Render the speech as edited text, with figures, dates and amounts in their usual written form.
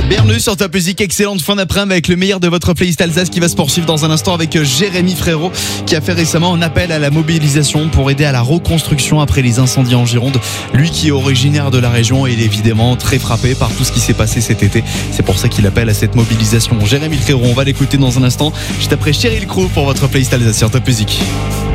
Bienvenue sur Top Music, excellente fin d'après-midi avec le meilleur de votre playlist Alsace qui va se poursuivre dans un instant avec Jérémy Frérot qui a fait récemment un appel à la mobilisation pour aider à la reconstruction après les incendies en Gironde. Lui qui est originaire de la région et il est évidemment très frappé par tout ce qui s'est passé cet été. C'est pour ça qu'il appelle à cette mobilisation. Jérémy Frérot, on va l'écouter dans un instant juste après Cheryl Crow pour votre playlist Alsace sur Top Music.